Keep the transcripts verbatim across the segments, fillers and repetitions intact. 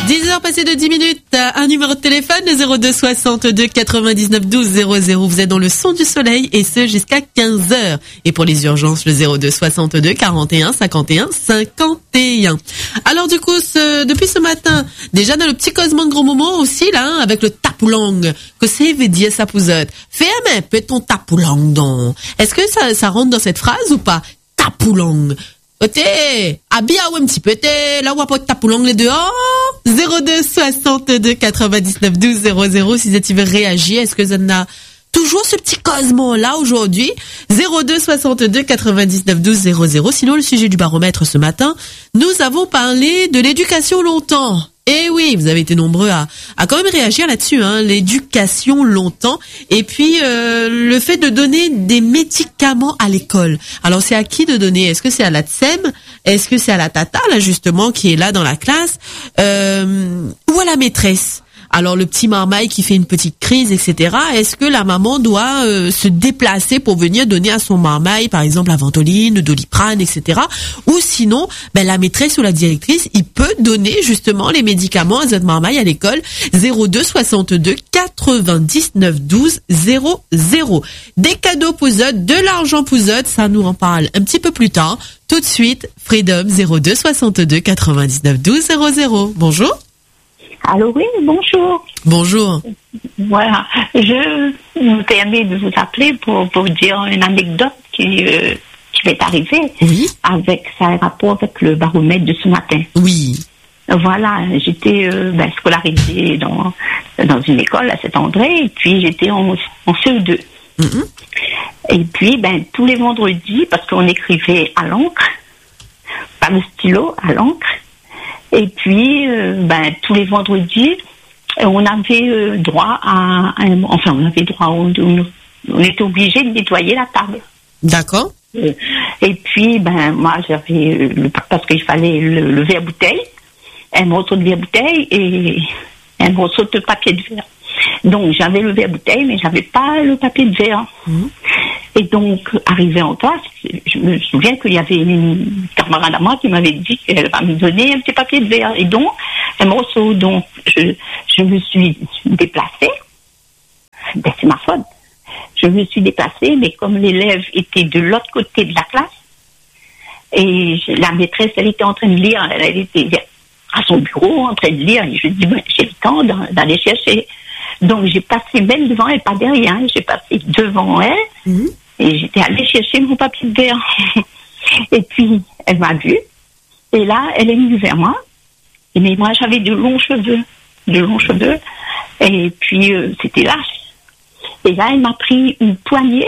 dix heures passées de dix minutes, un numéro de téléphone, le zéro deux soixante-deux quatre-vingt-dix-neuf douze zéro zéro. Vous êtes dans le son du soleil et ce jusqu'à quinze heures. Et pour les urgences, le zéro deux soixante-deux quarante et un cinquante et un cinquante et un. Alors du coup, ce, depuis ce matin, déjà dans le petit causement de gros moment aussi, là, hein, avec le tapoulang, que c'est veut dire ça pouzote. Fais un peu ton tapoulang, donc. Est-ce que ça, ça rentre dans cette phrase ou pas? Tapoulang. T'es, habillé un petit peu, t'es, là où pas de tapoulang les dehors. zéro deux soixante-deux quatre-vingt-dix-neuf douze zéro zéro, si tu veux réagir, est-ce que ça n'a toujours ce petit causement là aujourd'hui? zéro deux soixante-deux quatre-vingt-dix-neuf douze zéro zéro. Sinon, le sujet du baromètre ce matin, nous avons parlé de l'éducation longtemps. Eh oui, vous avez été nombreux à, à quand même réagir là-dessus, hein, l'éducation longtemps. Et puis, euh, le fait de donner des médicaments à l'école. Alors, c'est à qui de donner? Est-ce que c'est à la T S E M? Est-ce que c'est à la tata, là, justement, qui est là dans la classe? Euh, ou à la maîtresse? Alors, le petit marmaille qui fait une petite crise, et cetera. Est-ce que la maman doit euh, se déplacer pour venir donner à son marmaille, par exemple, la Ventoline, le Doliprane, et cetera. Ou sinon, ben, la maîtresse ou la directrice, il peut donner justement les médicaments à cette marmaille à l'école. zéro deux soixante-deux quatre-vingt-dix-neuf douze zéro zéro. Des cadeaux pouzotes, de l'argent pouzote, ça nous en parle un petit peu plus tard. Tout de suite, Freedom zéro deux soixante-deux quatre-vingt-dix-neuf douze zéro zéro. Bonjour. Allô, oui, bonjour. Bonjour. Voilà, je me permets de vous appeler pour vous dire une anecdote qui, euh, qui m'est arrivée. Oui. Avec ça a rapport avec le baromètre de ce matin. Oui. Voilà, j'étais euh, ben, scolarisée dans, dans une école à Saint-André, et puis j'étais en, en C E deux. Mm-hmm. Et puis, ben, tous les vendredis, parce qu'on écrivait à l'encre, pas le stylo, à l'encre. Et puis, euh, ben, tous les vendredis, on avait euh, droit à, à, enfin, on avait droit, on, on était obligé de nettoyer la table. D'accord. Euh, et puis, ben, moi, j'avais, euh, le, parce qu'il fallait le, le verre bouteille, un morceau de verre bouteille et un morceau de papier de verre. Donc, j'avais le verre bouteille, mais j'avais pas le papier de verre. Mmh. Et donc, arrivé en classe, je me souviens qu'il y avait une camarade à moi qui m'avait dit qu'elle va me donner un petit papier de verre. Et donc, un morceau. Donc, je, je me suis déplacée. Ben, c'est ma faute. Je me suis déplacée, mais comme l'élève était de l'autre côté de la classe, et je, la maîtresse, elle était en train de lire, elle était à son bureau en train de lire, et je dis, ben, j'ai le temps d'aller chercher. Donc, j'ai passé même devant elle, pas derrière, hein, j'ai passé devant elle, mmh. et j'étais allée chercher mon papier de verre. Et puis, elle m'a vue, et là, elle est venue vers moi, et mais moi, j'avais de longs cheveux, de longs cheveux, et puis, euh, c'était lâche. Et là, elle m'a pris une poignée,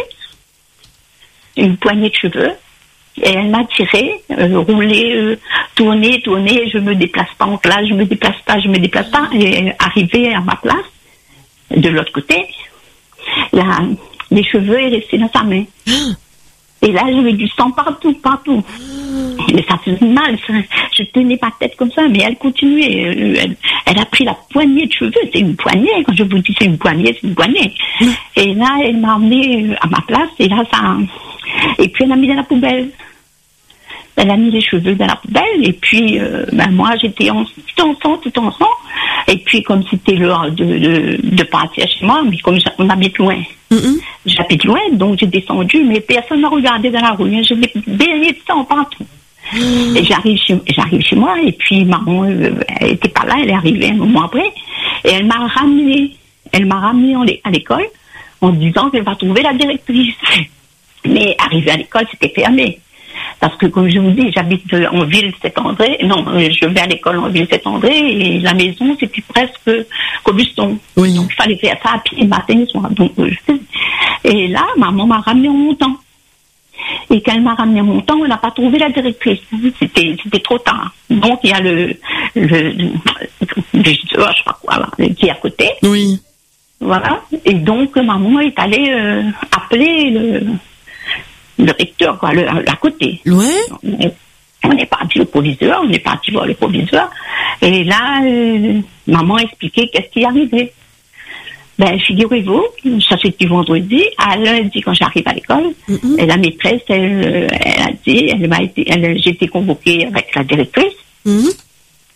une poignée de cheveux, et elle m'a tiré, euh, roulé, euh, tourné, tourné, je me déplace pas en classe, je me déplace pas, je me déplace pas, et arrivé à ma place, de l'autre côté, là, les cheveux est resté dans sa main. Et là, j'avais du sang partout, partout. Mais ça faisait mal, ça. Je tenais ma tête comme ça, mais elle continuait. Elle, elle a pris la poignée de cheveux, c'est une poignée. Quand je vous dis c'est une poignée, c'est une poignée. Et là, elle m'a emmenée à ma place, et là, ça... Et puis, elle a mis dans la poubelle. Elle a mis les cheveux dans la poubelle, et puis, euh, ben, moi, j'étais en, tout en sang, tout en sang. Et puis, comme c'était l'heure de, de, de partir chez moi, mais comme on habite loin, mm-hmm. j'habite loin, donc j'ai descendu, mais personne ne m'a regardé dans la rue. Hein, je l'ai baigné de sang partout. Mm. Et j'arrive chez, j'arrive chez moi, et puis maman, euh, elle était pas là, elle est arrivée un moment après, et elle m'a ramenée, elle m'a ramenée à l'école, en disant qu'elle va trouver la directrice. Mais arrivée à l'école, c'était fermé. Parce que, comme je vous dis, j'habite en ville Saint-André. Non, je vais à l'école en ville Saint-André et la maison, c'était presque Cobuston. Oui. Donc, il fallait faire ça à pied, matin et soir. Donc, et là, maman m'a ramené en montant. Et quand elle m'a ramené en montant, on n'a pas trouvé la directrice. C'était, c'était trop tard. Donc, il y a le, le, le, le je sais pas quoi, là, qui est à côté. Oui. Voilà. Et donc, maman est allée euh, appeler le... le recteur, quoi, le, à côté. Ouais. On est parti au proviseur, on est parti voir le proviseur, et là, euh, maman expliquait qu'est-ce qui arrivait. Ben, figurez-vous, ça c'était vendredi, à lundi, quand j'arrive à l'école, mm-hmm. et la maîtresse, elle, elle a dit, elle m'a été, elle, j'ai été convoquée avec la directrice, mm-hmm.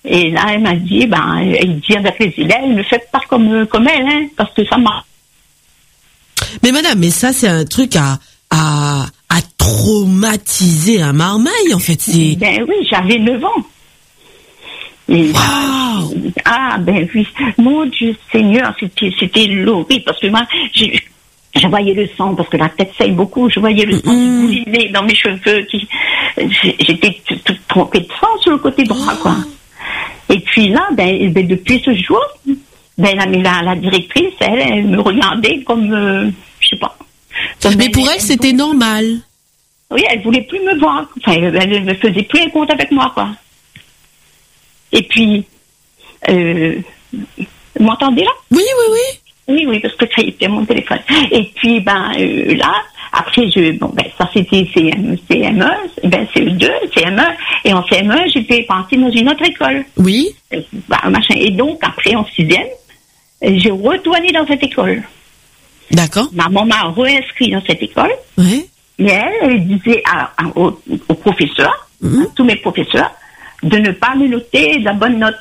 Et là, elle m'a dit, ben, elle dit avec les élèves, ne faites pas comme, comme elle, hein, parce que ça marche. Mais madame, mais ça, c'est un truc à, à, à traumatiser un marmaille, en fait. C'est... Ben oui, j'avais neuf ans. Et là, wow. Ah, ben oui. Mon Dieu Seigneur, c'était, c'était horrible, parce que moi, j'ai, je voyais le sang, parce que la tête saigne beaucoup, je voyais le sang mmh. qui coulait dans mes cheveux, qui, j'étais toute trempée de sang sur le côté droit, oh. quoi. Et puis là, ben, ben depuis ce jour, ben, la, la, la directrice, elle, elle me regardait comme, euh, je sais pas. Mais elle, pour elle, elle c'était elle, normal. Oui, elle voulait plus me voir. Enfin, elle ne faisait plus un compte avec moi, quoi. Et puis, euh, vous m'entendez là? Oui, oui, oui. Oui, oui, parce que ça y était mon téléphone. Et puis, ben, euh, là, après, je, bon, ben, ça c'était C M E, ben, C E deux, C M un, et en C M un, j'étais partie dans une autre école. Oui. Euh, ben, machin. Et donc, après, en sixième, j'ai retourné dans cette école. D'accord. Ma maman m'a réinscrit dans cette école. Oui. Mais elle, elle disait à, à, aux, aux professeurs, mm-hmm. à tous mes professeurs, de ne pas me noter la bonne note.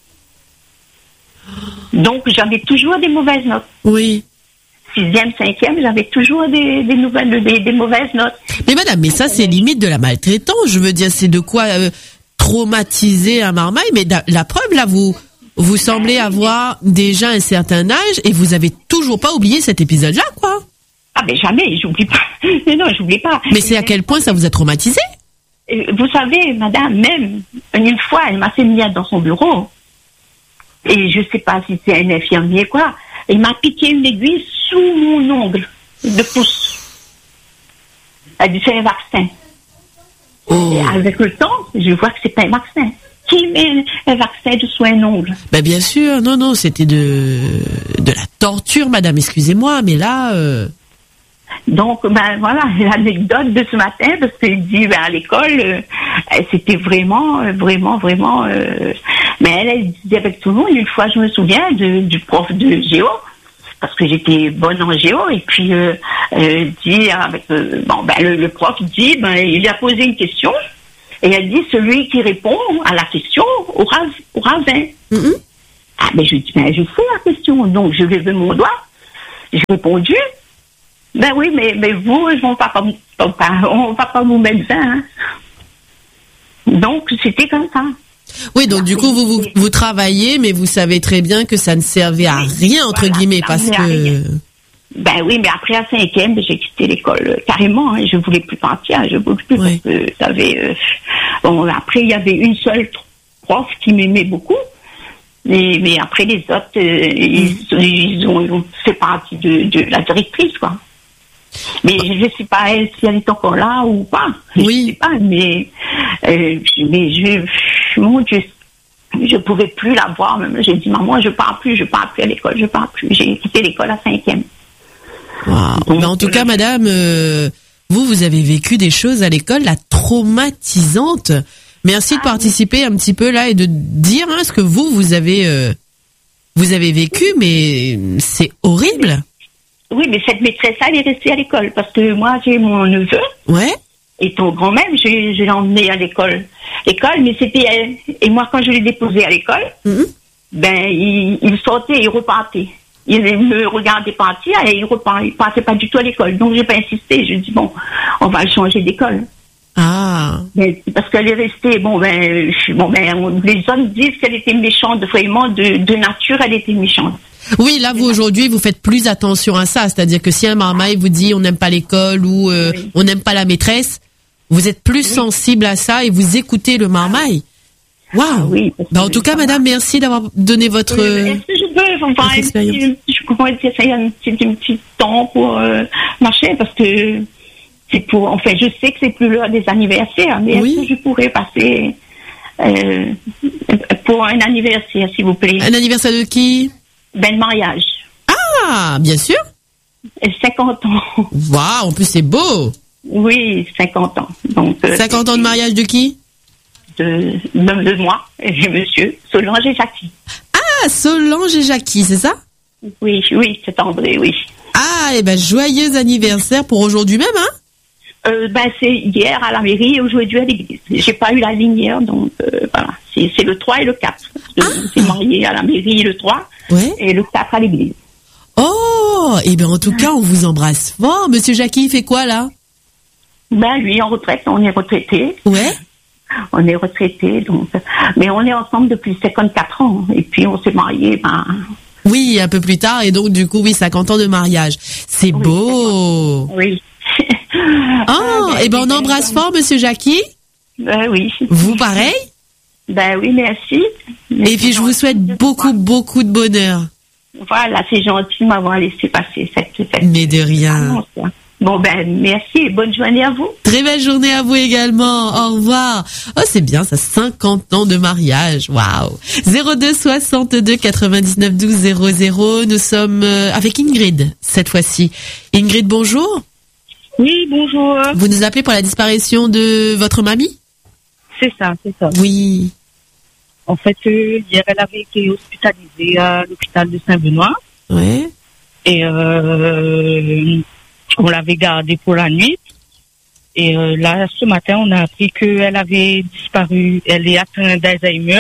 Donc, j'avais toujours des mauvaises notes. Oui. Sixième, cinquième, j'avais toujours des, des nouvelles, des, des mauvaises notes. Mais madame, mais ça, c'est limite de la maltraitance. Je veux dire, c'est de quoi euh, traumatiser un marmaille. Mais da, la preuve, là, vous, vous semblez avoir déjà un certain âge et vous avez toujours pas oublié cet épisode-là, quoi. Ah, mais jamais, j'oublie pas. Non, j'oublie pas. Mais c'est à quel point ça vous a traumatisé? Vous savez, madame, même une fois, elle m'a fait venir dans son bureau. Et je sais pas si c'est un infirmier, quoi. Il m'a piqué une aiguille sous mon ongle de pouce. Elle dit, c'est un vaccin. Oh. Et avec le temps, je vois que c'est pas un vaccin. Qui met un vaccin dessous un ongle? Ben bien sûr, non, non, c'était de de la torture, madame, excusez-moi, mais là... Euh... Donc, ben voilà, l'anecdote de ce matin, parce qu'il dit, ben, à l'école, euh, c'était vraiment, vraiment, vraiment... Euh, mais elle, elle disait avec tout le monde, une fois, je me souviens de, du prof de géo, parce que j'étais bonne en géo, et puis euh, euh, dit avec... Euh, bon, ben le, le prof dit, ben il lui a posé une question, et elle dit, celui qui répond à la question aura, aura vingt. Mm-hmm. Ah, ben je dis, ben je sais la question, donc je lève mon doigt, j'ai répondu... Ben oui, mais, mais vous, on va pas, on va pas vous mettre vingt. Hein. Donc, c'était comme ça. Oui, donc du coup, vous, vous, vous travaillez, mais vous savez très bien que ça ne servait à rien, entre voilà, guillemets, parce que... Ben oui, mais après, à cinquième, j'ai quitté l'école carrément. Hein, je voulais plus partir, je voulais plus, oui. Parce que, vous savez... Euh, bon, après, il y avait une seule prof qui m'aimait beaucoup. Mais, mais après, les autres, euh, ils, ils, ont, ils ont fait partie de, de la directrice, quoi. Mais je ne sais pas elle si elle est encore là ou pas. Oui. Je sais pas, mais, euh, mais je, mon Dieu, je pouvais plus la voir. Même. J'ai dit, maman, je pars plus, je pars plus à l'école, je pars plus. J'ai quitté l'école à cinquième. Wow. Donc, mais en tout euh, cas, madame, euh, vous, vous avez vécu des choses à l'école, la traumatisantes. Merci ah, de participer un petit peu là et de dire hein, ce que vous, vous avez, euh, vous avez vécu, mais c'est horrible. Oui, mais cette maîtresse, elle est restée à l'école parce que moi, j'ai mon neveu. Ouais. Et ton grand-mère, je, je l'ai emmené à l'école. L'école, mais c'était elle. Et moi, quand je l'ai déposé à l'école, mm-hmm. ben, il, il sortait et il repartait. Il me regardait partir et il repartait. Il partait pas du tout à l'école. Donc, j'ai pas insisté. Je dis, bon, on va le changer d'école. Ah. Ben, parce qu'elle est restée, bon, ben, bon, ben, on, les hommes disent qu'elle était méchante. Vraiment, de, de nature, elle était méchante. Oui, là, vous, aujourd'hui, vous faites plus attention à ça. C'est-à-dire que si un marmaille vous dit on n'aime pas l'école ou euh, oui. on n'aime pas la maîtresse, vous êtes plus oui. sensible à ça et vous écoutez le marmaille. Waouh. Ah, oui, ben, en tout cas, madame, merci d'avoir donné votre, oui, est-ce que je peux, enfin, votre expérience. Je comprends que ça y a un petit, un petit temps pour euh, marcher parce que c'est pour, enfin, je sais que c'est plus l'heure des anniversaires, mais oui. est-ce que je pourrais passer euh, pour un anniversaire, s'il vous plaît? Un anniversaire de qui? Ben, le mariage. Ah, bien sûr. cinquante ans. Waouh, en plus c'est beau. Oui, cinquante ans. Donc, euh, cinquante ans de mariage de qui? De, de, de moi, et monsieur, Solange et Jackie. Ah, Solange et Jackie, c'est ça? Oui, oui, c'est André, oui. Ah, et ben joyeux anniversaire pour aujourd'hui même, hein? Euh, ben, c'est hier à la mairie et aujourd'hui à l'église. J'ai pas eu la ligne hier, donc euh, voilà. C'est, c'est le trois et le quatre. Ah. On s'est marié à la mairie le trois ouais. et le quatre à l'église. Oh, et eh bien en tout cas, on vous embrasse fort. Monsieur Jackie, il fait quoi là? Ben lui, en retraite, on est retraité. Ouais. On est retraité, donc. Mais on est ensemble depuis cinquante-quatre ans. Et puis on s'est mariés, ben. Oui, un peu plus tard, et donc du coup, oui, cinquante ans de mariage. C'est oui, beau. C'est oui. Oh, et ben on embrasse fort, Monsieur Jackie. Ben oui. Vous pareil. Ben oui, merci. merci. Et puis je vous souhaite beaucoup, beaucoup de bonheur. Voilà, c'est gentil de m'avoir laissé passer cette fête. Mais de rien. Bon ben merci et bonne journée à vous. Très belle journée à vous également. Au revoir. Oh c'est bien ça, cinquante ans de mariage. Waouh. zéro deux soixante-deux quatre-vingt-dix-neuf douze zéro zéro. Nous sommes avec Ingrid cette fois-ci. Ingrid, bonjour. Oui, bonjour. Vous nous appelez pour la disparition de votre mamie? C'est ça, c'est ça. Oui. En fait, euh, hier, elle avait été hospitalisée à l'hôpital de Saint-Benoît. Ouais. Et euh, on l'avait gardée pour la nuit. Et euh, là, ce matin, on a appris qu'elle avait disparu. Elle est atteinte d'Alzheimer.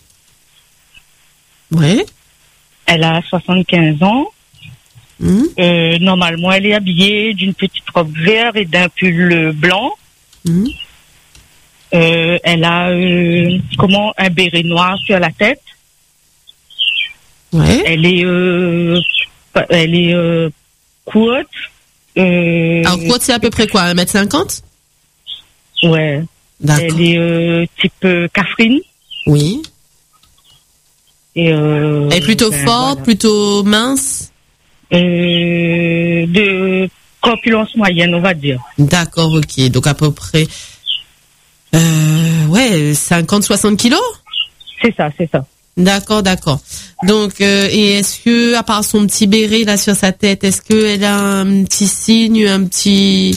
Ouais. Elle a soixante-quinze ans. Mmh. Euh, normalement, elle est habillée d'une petite robe verte et d'un pull blanc. Mmh. Euh, elle a euh, comment un béret noir sur la tête. Ouais. Elle est euh, elle est euh, courte. Euh, Alors courte, c'est à peu près quoi, un mètre cinquante? Ouais. D'accord. Elle est euh, type euh, Catherine. Oui. Et euh, elle est plutôt ben, forte, voilà. Plutôt mince. Euh, de corpulence moyenne, on va dire. D'accord, ok. Donc à peu près, euh, ouais, cinquante soixante kilos. C'est ça, c'est ça. D'accord, d'accord. Donc, euh, et est-ce que, à part son petit béret là sur sa tête, est-ce qu'elle a un petit signe, un petit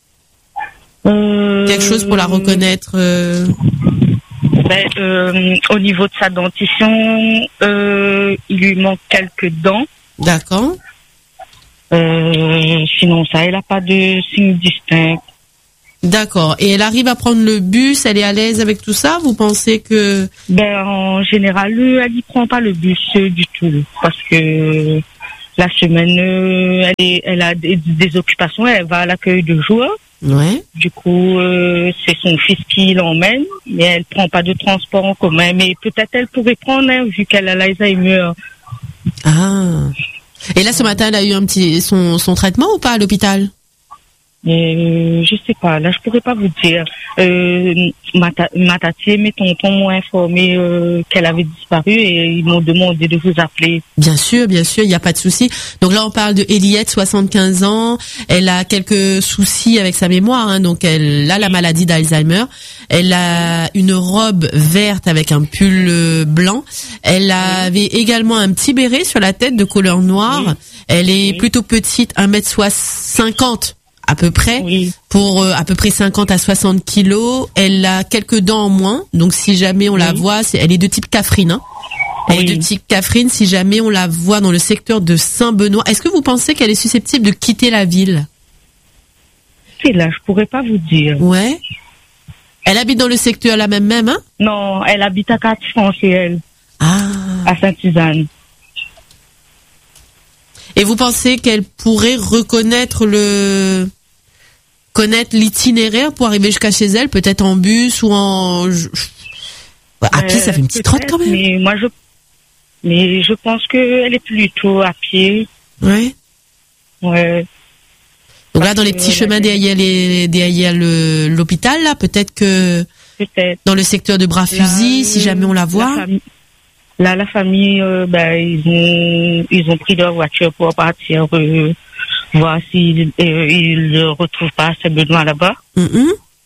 euh, quelque chose pour la reconnaître euh... Ben, euh, au niveau de sa dentition, euh, il lui manque quelques dents. D'accord. Euh, sinon, ça, elle n'a pas de signe distinct. D'accord. Et elle arrive à prendre le bus, elle est à l'aise avec tout ça? Vous pensez que... Ben, en général, elle n'y prend pas le bus euh, du tout. Parce que la semaine, euh, elle, est, elle a des, des occupations, elle va à l'accueil de jour. Ouais. Du coup, euh, c'est son fils qui l'emmène, mais elle prend pas de transport en commun. Mais peut-être elle pourrait prendre, hein, vu qu'elle a l'Alzheimer. Ah. Et là, ce matin, elle a eu un petit son, son traitement ou pas à l'hôpital? Euh, je sais pas, là je pourrais pas vous dire. Euh, ma, ta, ma tati et mes tontons m'ont informé euh, qu'elle avait disparu et ils m'ont demandé de vous appeler. Bien sûr, bien sûr, il n'y a pas de souci. Donc là on parle de Eliette, soixante-quinze ans, elle a quelques soucis avec sa mémoire, hein, donc elle a la maladie d'Alzheimer, elle a une robe verte avec un pull blanc, elle avait également un petit béret sur la tête de couleur noire, oui. Elle est oui. plutôt petite, un mètre cinquante à peu près, oui. pour euh, à peu près cinquante à soixante kilos. Elle a quelques dents en moins, donc si jamais on oui. la voit, c'est, elle est de type Catherine. Hein. Elle oui. est de type Catherine, si jamais on la voit dans le secteur de Saint-Benoît. Est-ce que vous pensez qu'elle est susceptible de quitter la ville? C'est là, je pourrais pas vous dire. Ouais. Elle habite dans le secteur là même même, hein? Non, elle habite à Quatre-France et elle. Ah. À Sainte-Suzanne. Et vous pensez qu'elle pourrait reconnaître le connaître l'itinéraire pour arriver jusqu'à chez elle, peut-être en bus ou en à pied, euh, ça fait une petite trotte quand même. Mais moi je mais je pense que elle est plutôt à pied. Ouais. Ouais. Donc là dans les petits chemins derrière les derrière le l'hôpital là, peut-être que peut-être dans le secteur de Bras-Fusil, si jamais on la voit. La famille, là la famille euh, ben ils ont ils ont pris leur voiture pour partir euh, voir s'ils euh, ils ne retrouvent pas Saint-Benoît là-bas. Mm-hmm.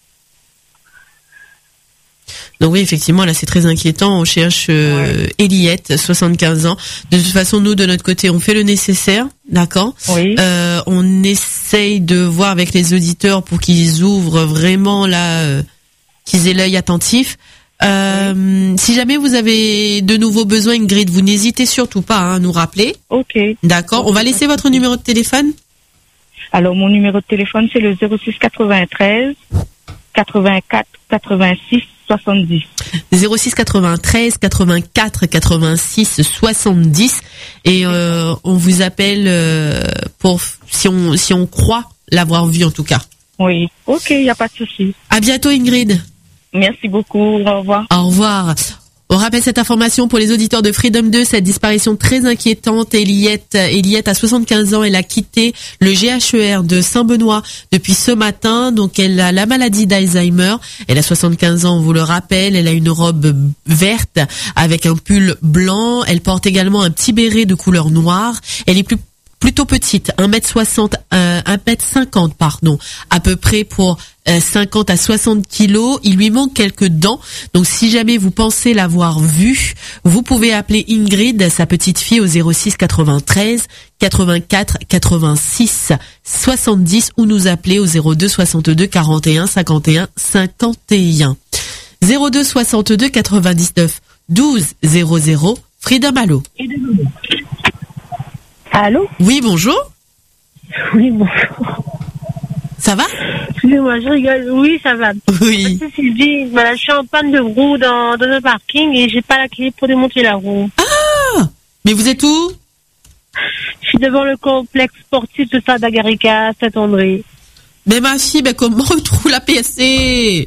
Donc oui, effectivement, là, c'est très inquiétant. On cherche euh, ouais. Eliette, soixante-quinze ans. De toute façon, nous, de notre côté, on fait le nécessaire, d'accord? Oui. Euh, on essaye de voir avec les auditeurs pour qu'ils ouvrent vraiment là, euh, qu'ils aient l'œil attentif. Euh, oui. Si jamais vous avez de nouveaux besoins, Ingrid, vous n'hésitez surtout pas hein, à nous rappeler. Ok. D'accord. On va laisser votre numéro de téléphone. Alors, mon numéro de téléphone, c'est le zéro six quatre-vingt-treize quatre-vingt-quatre quatre-vingt-six soixante-dix. zéro six quatre-vingt-treize quatre-vingt-quatre quatre-vingt-six soixante-dix. Et euh, on vous appelle euh, pour si on si on croit l'avoir vu en tout cas. Oui, ok, il n'y a pas de souci. À bientôt Ingrid. Merci beaucoup, au revoir. Au revoir. On rappelle cette information pour les auditeurs de Freedom deux, cette disparition très inquiétante. Eliette, Eliette a soixante-quinze ans, elle a quitté le G H E R de Saint-Benoît depuis ce matin, donc elle a la maladie d'Alzheimer. Elle a soixante-quinze ans, on vous le rappelle, elle a une robe verte avec un pull blanc, elle porte également un petit béret de couleur noire, elle est plus plutôt petite, un mètre soixante, euh, un mètre cinquante, pardon, à peu près pour euh, cinquante à soixante kilos. Il lui manque quelques dents. Donc, si jamais vous pensez l'avoir vue, vous pouvez appeler Ingrid, sa petite fille, au zéro six quatre-vingt-treize quatre-vingt-quatre quatre-vingt-six soixante-dix ou nous appeler au zéro deux soixante-deux quarante et un cinquante et un cinquante et un. zéro deux soixante-deux quatre-vingt-dix-neuf douze zéro zéro. Freedom, allô. Allô? Oui, bonjour. Oui, bonjour. Ça va? Excusez-moi, je rigole. Oui, ça va. Oui. C'est Sylvie. Voilà, je suis en panne de roue dans, dans un parking et j'ai pas la clé pour démonter la roue. Ah! Mais vous êtes où? Je suis devant le complexe sportif de Stade Agarica, Saint-André. Mais ma fille, ben comment on trouve la P S C?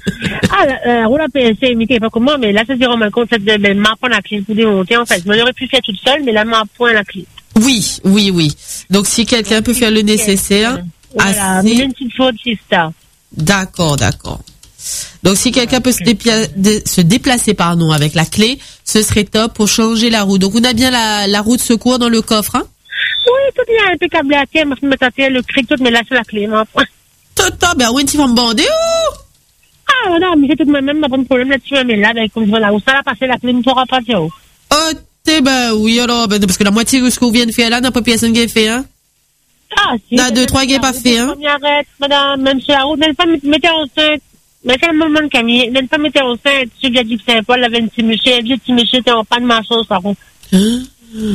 Ah, la, la roue la P S C, mais pas comment, mais là, ça se dit, rend compte, cette ben, m'a pas la clé pour démonter, en fait. Je m'aurais pu faire toute seule, mais là, m'a point la clé. Oui, oui, oui. Donc, si quelqu'un peut faire le nécessaire. Voilà, assez... une petite faute, c'est ça. D'accord, d'accord. Donc, si quelqu'un peut se, dépla... de... se déplacer, pardon, avec la clé, ce serait top pour changer la roue. Donc, on a bien la, la roue de secours dans le coffre, hein? Oui, tout est impeccable à terre, je me tâtais le cric, tout, mais là, c'est la clé, non? Tout, tout, ben, oui, tu vas me bander, oh! Ah, non, mais c'est tout de même, ma bonne problème là-dessus, mais là, ben, comme je vois là, où ça va passer la clé, ne pourra pas dire. Oh, t'es ben, oui, alors, ben, parce que la moitié de ce qu'on vient de faire là, n'a pas personne qui a fait, hein? Ah, si. N'a deux, trois qui pas fait, hein? Arrête, madame, même sur la route, même pas mettez enceinte. Mais c'est le moment de Camille, même pas mettez enceinte. Celui qui a dit que Saint-Paul avait un petit monsieur, un vieux petit monsieur, t'es en panne de ma chose, la route. Hein?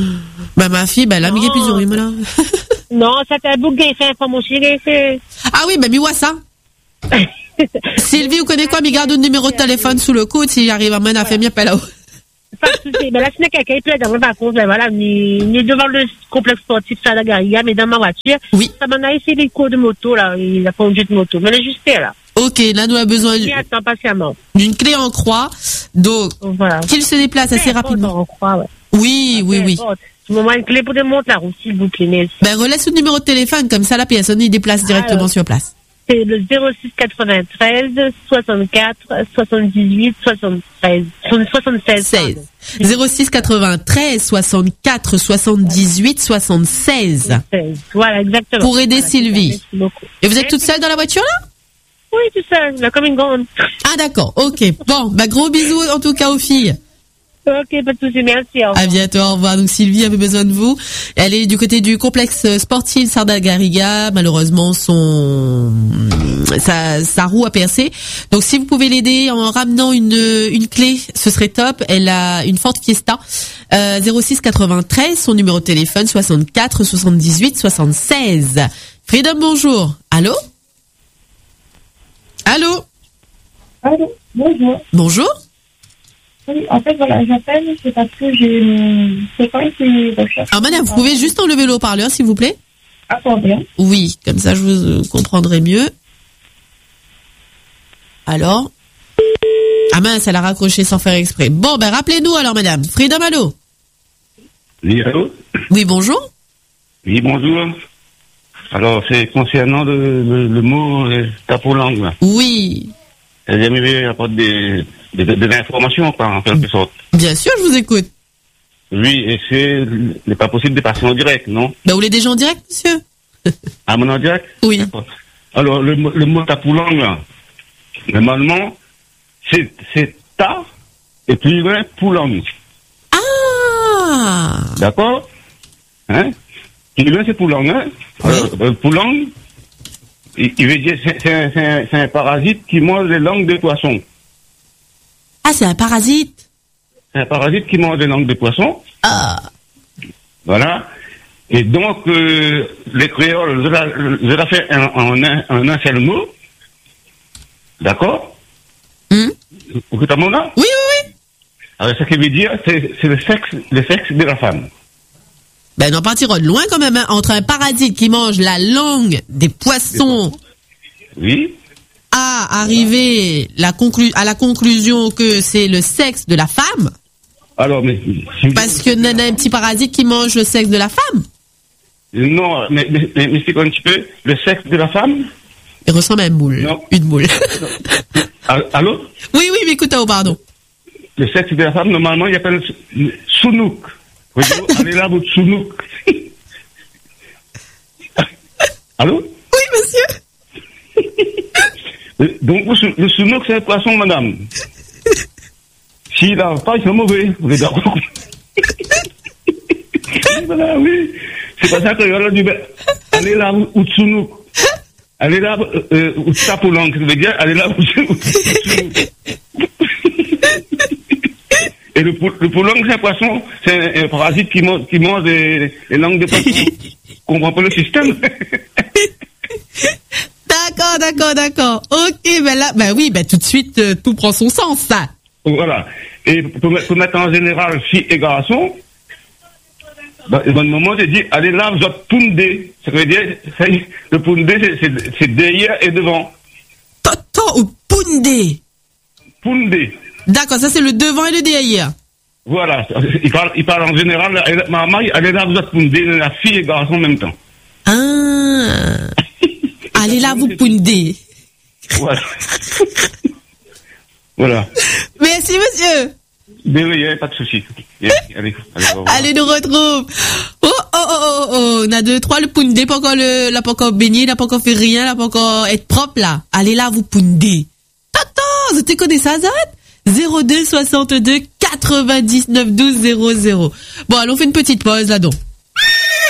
Ben, ma fille, ben, là, mais il y a plus de là. Non, ça t'a bougué, c'est un aussi, c'est. Ah oui, ben, mi vois ça. Sylvie, vous connaissez quoi? Mi garde un numéro de téléphone sous le coude, si j'arrive à mener à faire mieux, pas là-haut. Pas de souci. Ben là, si quelqu'un qui est dans ma vacances, ben voilà, il est devant le complexe sportif Stade Agarica, mais dans ma voiture. Oui. Ça m'en a essayé des cours de moto, là. Il a pas obligé de moto. Mais là, juste là. Ok, là, nous avons besoin Il attend patiemment. d'une clé en croix. Donc, voilà. Qu'il se déplace assez rapidement. En croix, ouais. Oui, oui, oui. Tu m'as une clé pour démonter la route, s'il vous plaît. Mais... Ben, relaisse le numéro de téléphone, comme ça, la personne, il déplace directement Alors, sur place. C'est le zéro six quatre-vingt-treize soixante-quatre soixante-dix-huit soixante-treize soixante-seize. seize. zéro six quatre-vingt-treize soixante-quatre soixante-dix-huit soixante-seize. Voilà, exactement. Pour aider voilà, Sylvie. Et vous êtes toute seule dans la voiture, là? Oui, toute seule, là, comme une grande. Ah, d'accord, ok. Bon, bah, gros bisous, en tout cas, aux filles. Ok, pas de souci, merci. Au revoir. À bientôt, au revoir. Donc Sylvie avait besoin de vous. Elle est du côté du complexe sportif Stade Agarica. Malheureusement, son sa, sa roue a percé. Donc si vous pouvez l'aider en ramenant une une clé, ce serait top. Elle a une Ford Fiesta euh, zéro six quatre-vingt-treize. Son numéro de téléphone soixante-quatre soixante-dix-huit soixante-seize. Freedom, bonjour. Allô? Allô? Allô, bonjour. Bonjour. Oui, en fait, voilà, j'appelle, c'est parce que j'ai c'est quand même une recherche. Alors, madame, vous pouvez juste enlever le haut-parleur, s'il vous plaît? Attendez. Oui, comme ça, je vous comprendrai mieux. Alors? Ah mince, elle a raccroché sans faire exprès. Bon, ben, rappelez-nous alors, madame. Freedom, allô? Oui, allô? Oui, bonjour. Oui, bonjour. Alors, c'est concernant le, le, le mot euh, tapolangue, là. Oui. Elle aimerait apporter des, des, des, des informations, quoi, en quelque sorte. Bien sûr, je vous écoute. Oui, et c'est, n'est pas possible de passer en direct, non? Ben, vous voulez des gens en direct, monsieur? Ah, mon en direct? Oui. D'accord. Alors, le, le mot tapoulangue, là, normalement, c'est, c'est ta, et plus loin, poulangue. Ah! D'accord? Hein? Plus loin, c'est poulangue, hein? Oui. Alors, euh, poulangue, il, il veut dire, c'est, c'est, un, c'est, un, c'est un parasite qui mange les langues de poisson. Ah, c'est un parasite. C'est un parasite qui mange des langues de poisson. Ah. Voilà. Et donc, euh, les créoles, je la, je la fais en, en, un, en un seul mot. D'accord? Hum? Vous êtes à mon là? Oui, oui, oui. Alors, ce qui veut dire, c'est, c'est le sexe, le sexe de la femme. Ben, on partira de loin quand même, hein, entre un parasite qui mange la langue des poissons Oui. à arriver la conclu- à la conclusion que c'est le sexe de la femme. Alors, mais... si- Parce que nana un petit parasite qui mange le sexe de la femme. Non, mais, mais, mais, mais c'est quoi un petit peu le sexe de la femme? Il ressemble à une moule. Non. Une moule. Ah, allô? Oui, oui, mais écoute, oh, pardon. Le sexe de la femme, normalement, il appelle le sounouk. Vous voyez, allez là, votre sounouk. Allô? Oui, monsieur. Euh, Donc, le sou- le sounouk, c'est un poisson, madame. S'il n'a pas, il fait mauvais. Vous êtes d'accord? Oui, voilà, oui. C'est pas ça que je dit, ben, allez là, où sounouk. Allez là, euh, où tapoulang. Ça veut dire, allez là, où sounouk. Et le, pou- le poulong, c'est un poisson, c'est un, un parasite qui mange, qui mange les, les langues de poisson. On comprend pas le système. D'accord, d'accord, d'accord. Ok, ben là, ben oui, ben tout de suite, euh, tout prend son sens, ça. Voilà. Et pour, mettre- pour mettre en général filles et garçons, ben, dans le moment, j'ai dit, allez là, vous êtes poundé. Ça veut dire, ça y est, le poundé, c'est, c'est, c'est derrière et devant. Toto ou Pundé. Poundé. D'accord, ça c'est le devant et le derrière. Voilà. Il parle, il parle en général, elle- maman, allez là, vous êtes poundé, la fille et garçon en même temps. Ah. Allez là, vous Pundé. Voilà. Voilà. Merci, monsieur. Mais oui, il n'y a pas de souci. Allez, allez, allez, au revoir. Allez, nous retrouve. Oh, oh, oh, oh, oh, on a deux, trois, le Pundé, pas encore le, l'a pas encore baigné, l'a pas encore fait rien, l'a pas encore être propre, là. Allez là, vous Pundé. Toto, tu connais ça, Zot? zéro deux soixante-deux quatre-vingt-dix-neuf douze zéro zéro. Bon, allons, on fait une petite pause, là, donc.